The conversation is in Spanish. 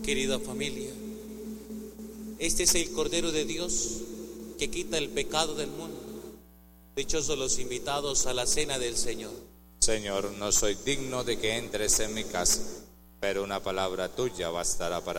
Querida familia, este es el Cordero de Dios que quita el pecado del mundo. Dichosos los invitados a la cena del Señor. Señor, no soy digno de que entres en mi casa, pero una palabra tuya bastará para